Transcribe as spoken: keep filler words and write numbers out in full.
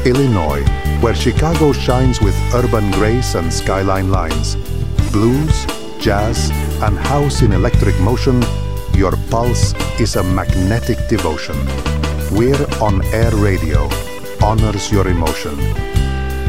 Illinois, where Chicago shines with urban grace and skyline lines. Blues, jazz, and house in electric motion, your pulse is a magnetic devotion. We're on air radio, honors your emotion.